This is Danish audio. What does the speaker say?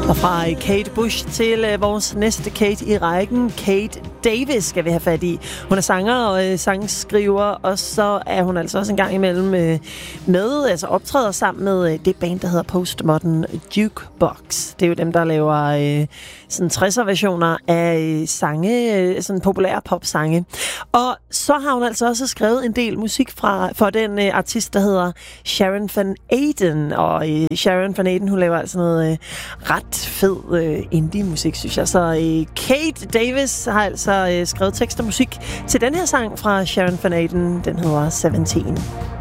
Og fra Kate Bush til vores næste Kate i rækken, Kate Davis, skal vi have fat i. Hun er sanger og sangskriver, og så er hun altså også en gang imellem optræder sammen med det band, der hedder Postmodern Jukebox. Det er jo dem, der laver sådan 60'er versioner af sange, sådan populære popsange. Og så har hun altså også skrevet en del musik for den artist, der hedder Sharon Van Eden. Og Sharon Van Eden, hun laver altså noget ret fed indie-musik, synes jeg. Så Kate Davis har altså skrevet tekst og musik til den her sang fra Sharon Van Eden. Den hedder 17.